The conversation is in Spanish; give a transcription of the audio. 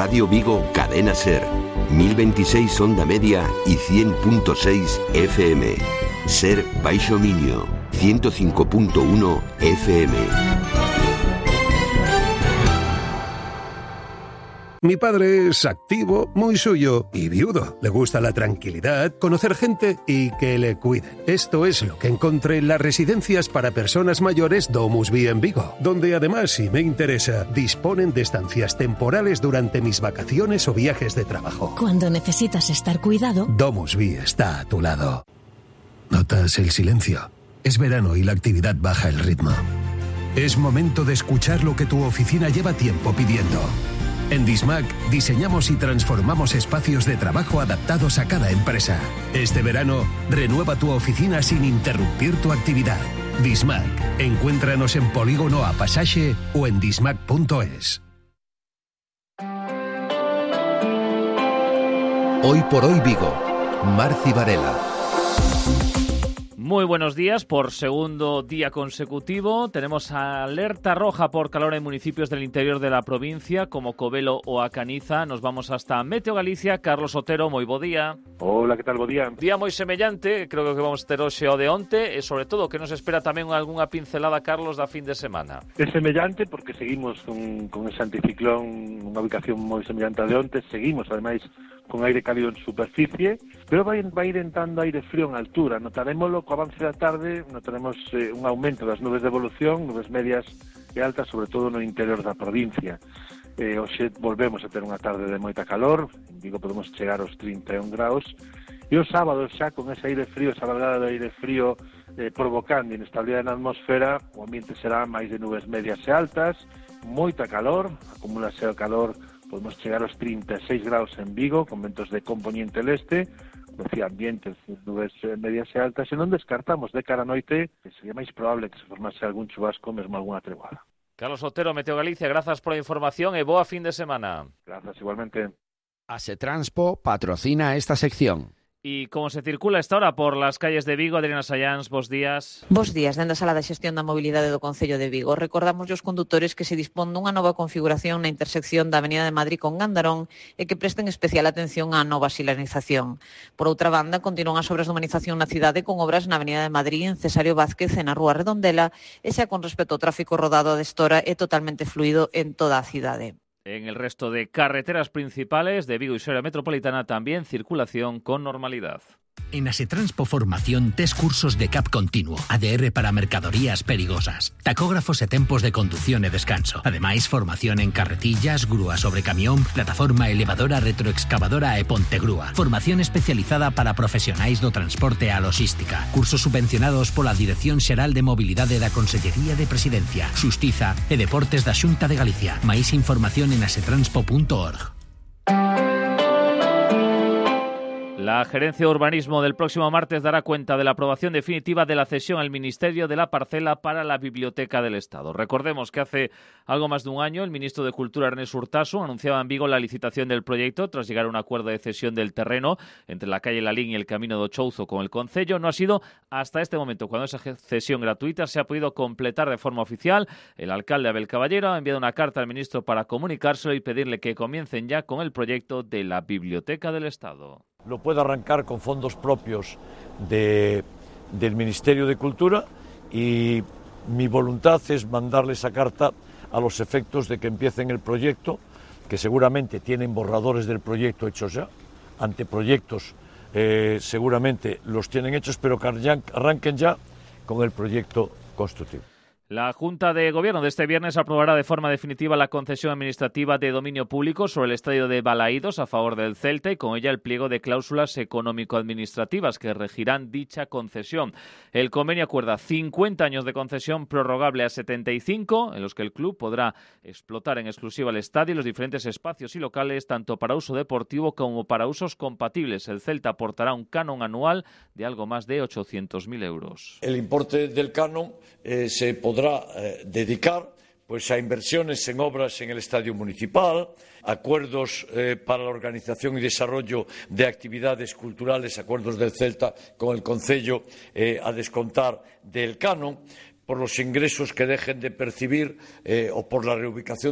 Radio Vigo Cadena Ser, 1026 onda media y 100.6 FM. Ser Baixo Miño, 105.1 FM. Mi padre es activo, muy suyo y viudo. Le gusta la tranquilidad, conocer gente y que le cuiden. Esto es lo que encontré en las residencias para personas mayores DomusVi en Vigo, donde además, si me interesa, disponen de estancias temporales durante mis vacaciones o viajes de trabajo. Cuando necesitas estar cuidado, DomusVi está a tu lado. ¿Notas el silencio? Es verano y la actividad baja el ritmo. Es momento de escuchar lo que tu oficina lleva tiempo pidiendo. En Dismac diseñamos y transformamos espacios de trabajo adaptados a cada empresa. Este verano, renueva tu oficina sin interrumpir tu actividad. Dismac. Encuéntranos en Polígono A Pasaje o en dismac.es. Hoy por hoy Vigo, Marci Varela. Muy buenos días. Por segundo día consecutivo tenemos alerta roja por calor en municipios del interior de la provincia como Covelo o A Caniza. Nos vamos hasta Meteo Galicia. Carlos Otero, moi bo día. Hola, que tal, bo día? Día moi semellante, creo que vamos ter hoxe o de onte e sobre todo que nos espera tamén algunha pincelada, Carlos, da fin de semana. É semellante porque seguimos con ese anticiclón, unha ubicación moi semellante a de onte, seguimos ademais con aire cálido en superficie, pero vai ir entrando aire frío en altura. Notarémoslo co avance da tarde, notaremos un aumento das nubes de evolución, nubes medias e altas, sobre todo no interior da provincia. Hoxe volvemos a ter unha tarde de moita calor, digo, podemos chegar aos 31 graus, e o sábado xa con ese aire frío, esa valgada de aire frío provocando inestabilidade na atmosfera, o ambiente será máis de nubes medias e altas, moita calor, acumulase o calor. Podemos chegar aos 36 graus en Vigo, con ventos de componente leste, decía ambientes, nubes medias e altas, e non descartamos de cara a noite que sería máis probable que se formase algún chubasco, mesmo algunha treguada. Carlos Otero, Meteo Galicia, grazas pola información e boa fin de semana. Grazas, igualmente. Asetranspo patrocina esta sección. ¿Y cómo se circula esta hora por las calles de Vigo? Adriana Sayans, bos días. Bos días, dende a Sala de Xestión da Mobilidade do Concello de Vigo. Recordamos aos condutores que se dispón dunha nova configuración na intersección da Avenida de Madrid con Gandarón e que presten especial atención á nova silanización. Por outra banda, continúan as obras de humanización na cidade con obras na Avenida de Madrid, en Cesario Vázquez e na Rúa Redondela, e xa con respecto ao tráfico rodado de Estora é totalmente fluido en toda a cidade. En el resto de carreteras principales de Vigo y Área Metropolitana también circulación con normalidad. En Asetranspo Formación, 3 cursos de CAP continuo, ADR para mercadorías perigosas, tacógrafos e tempos de conducción e descanso. Ademais, formación en carretillas, grúa sobre camión, plataforma elevadora, retroexcavadora e pontegrúa. Formación especializada para profesionais do transporte e a logística. Cursos subvencionados pola Dirección Xeral de Mobilidade da Consellería de Presidencia, Xustiza e Deportes da Xunta de Galicia. Máis información en asetranspo.org. La Gerencia de Urbanismo del próximo martes dará cuenta de la aprobación definitiva de la cesión al Ministerio de la parcela para la Biblioteca del Estado. Recordemos que hace algo más de un año el ministro de Cultura, Ernest Urtasun, anunciaba en Vigo la licitación del proyecto tras llegar a un acuerdo de cesión del terreno entre la calle Lalín y el Camino do Chouzo con el concello. No ha sido hasta este momento cuando esa cesión gratuita se ha podido completar de forma oficial. El alcalde Abel Caballero ha enviado una carta al ministro para comunicárselo y pedirle que comiencen ya con el proyecto de la Biblioteca del Estado. Lo puede arrancar con fondos propios del Ministerio de Cultura y mi voluntad es mandarle esa carta a los efectos de que empiecen el proyecto, que seguramente tienen borradores del proyecto hechos ya, anteproyectos seguramente los tienen hechos, pero que arranquen ya con el proyecto constructivo. La Junta de Gobierno de este viernes aprobará de forma definitiva la concesión administrativa de dominio público sobre el estadio de Balaídos a favor del Celta y con ella el pliego de cláusulas económico-administrativas que regirán dicha concesión. El convenio acuerda 50 años de concesión prorrogable a 75, en los que el club podrá explotar en exclusiva el estadio y los diferentes espacios y locales, tanto para uso deportivo como para usos compatibles. El Celta aportará un canon anual de algo más de 800.000 euros. El importe del canon se podrá dedicar pues a inversiones en obras en el estadio municipal, acuerdos para la organización y desarrollo de actividades culturales, acuerdos del Celta con el concello a descontar del canon, por los ingresos que dejen de percibir o por la reubicación